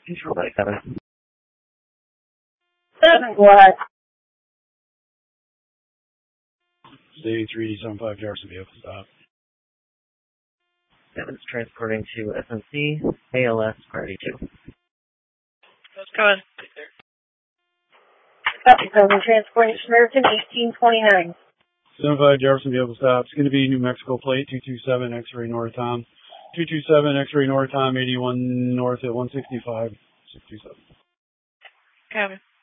Control by 7. 7, go ahead. State 375 Jefferson vehicle stop. 7's transporting to SNC, ALS priority 2. Let's go ahead. Copy, 7, transporting to Samaritan, 1829. 75 Jefferson vehicle stop. It's going to be New Mexico plate 227 X-ray North Tom. 227 X-ray North Tom, 81 north at 165. 627. Copy.